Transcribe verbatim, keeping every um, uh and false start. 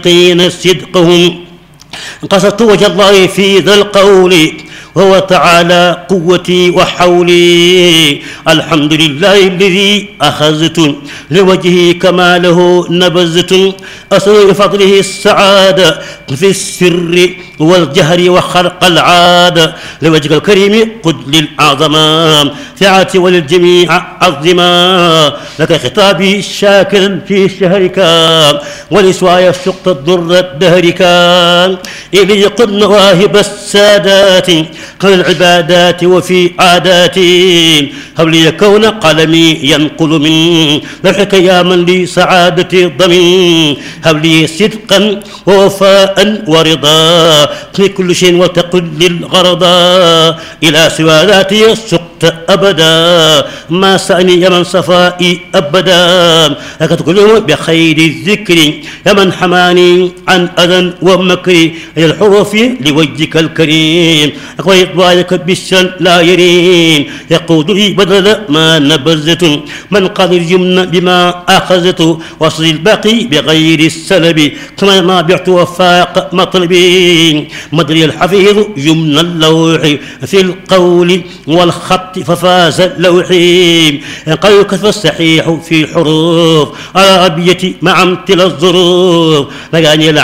قين صدقهم قصدت وجه الله في ذا القول وهو تعالى قوتي وحولي. الحمد لله الذي أخذت لوجهه كماله نبذت أسأل بفضله السعادة في السر والجهر وخرق العادة لوجهك الكريم قد للأعظم سعتي وللجميع عظما لك خطابي شاكرا في شهرك ولسواي سقط الضر دهرك إلي قد مواهب السادات قل العبادات وفي عاداتي هب لي كون قلمي ينقل من لوحك يا من لي سعادتي ضمن هب لي صدقا ووفاء ورضا في كل شيء وتقل للغرضا إلى سوى ذاتي سقط أبدا ما سأني يا من صفائي أبدا لك تكلم بخير الذكر يا من حماني عن أذى ومكر إلى الحروف لوجهك الكريم وإطبالك بالشن لا يرين يقود لي بدل ما نبذت من قال اليمن بما أخذت وصل الباقي بغير السلب كما ما بعت وفاق مطلبي مدري الحفيظ يمن اللوح في القول والخط ففاز اللوحي قال كثر الصحيح في حروف على أبيتي مع امتل الظروف